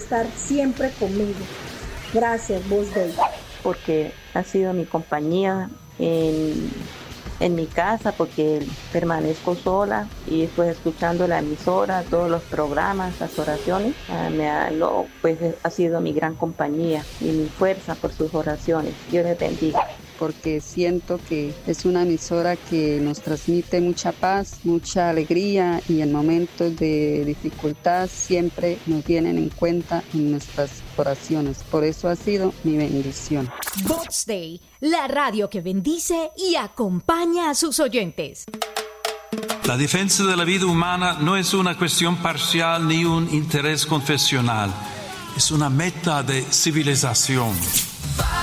estar siempre conmigo. Gracias, Voz Day. Porque ha sido mi compañía en mi casa, porque permanezco sola y pues escuchando la emisora, todos los programas, las oraciones, pues ha sido mi gran compañía y mi fuerza por sus oraciones. Dios les bendiga. Porque siento que es una emisora que nos transmite mucha paz, mucha alegría y en momentos de dificultad siempre nos tienen en cuenta en nuestras oraciones. Por eso ha sido mi bendición. Voz Day, la radio que bendice y acompaña a sus oyentes. La defensa de la vida humana no es una cuestión parcial ni un interés confesional, es una meta de civilización.